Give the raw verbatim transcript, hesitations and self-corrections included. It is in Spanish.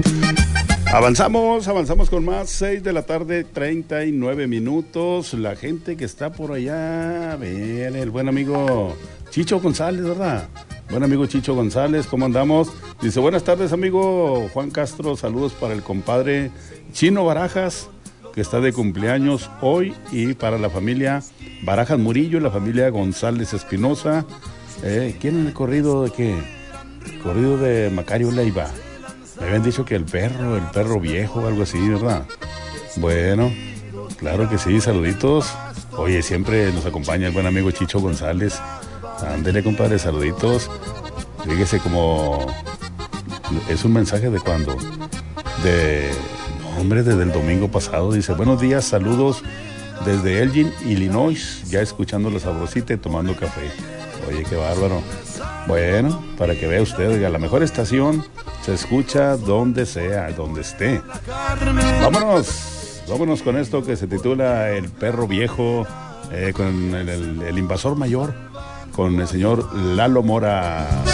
Avanzamos, avanzamos con más, seis de la tarde, treinta y nueve minutos. La gente que está por allá, ven, el buen amigo Chicho González, ¿verdad? Buen amigo Chicho González, ¿cómo andamos? Dice, buenas tardes, amigo Juan Castro, saludos para el compadre Chino Barajas, que está de cumpleaños hoy, y para la familia Barajas Murillo y la familia González Espinosa. Eh, ¿Quién en el corrido de qué? El corrido de Macario Leiva. Me habían dicho que el perro, el perro viejo, algo así, ¿verdad? Bueno, claro que sí, saluditos. Oye, siempre nos acompaña el buen amigo Chicho González. Ándele, compadre, saluditos. Fíjese como... Es un mensaje de cuando... De... Hombre, desde el domingo pasado. Dice, buenos días, saludos desde Elgin, Illinois. Ya escuchando la sabrosita y tomando café. Oye, qué bárbaro. Bueno, para que vea usted, oiga, la mejor estación se escucha donde sea, donde esté. Vámonos, vámonos con esto que se titula El Perro Viejo, eh, con el, el, el invasor mayor, con el señor Lalo Mora.